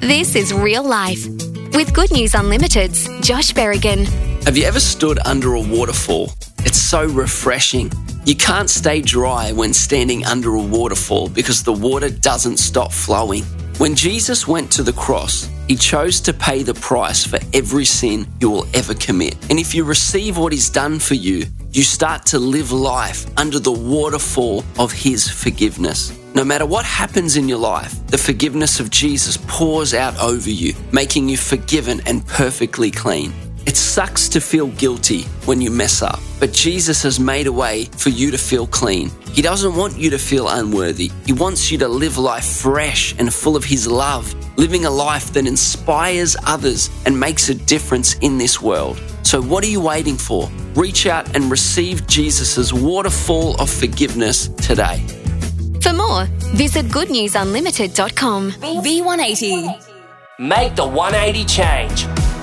This is Real Life with Good News Unlimited's Josh Berrigan. Have you ever stood under a waterfall? It's so refreshing. You can't stay dry when standing under a waterfall because the water doesn't stop flowing. When Jesus went to the cross, he chose to pay the price for every sin you will ever commit. And if you receive what he's done for you, you start to live life under the waterfall of his forgiveness. No matter what happens in your life, the forgiveness of Jesus pours out over you, making you forgiven and perfectly clean. It sucks to feel guilty when you mess up, but Jesus has made a way for you to feel clean. He doesn't want you to feel unworthy. He wants you to live life fresh and full of his love, living a life that inspires others and makes a difference in this world. So what are you waiting for? Reach out and receive Jesus' waterfall of forgiveness today. For more, visit goodnewsunlimited.com. V180. Make the 180 change.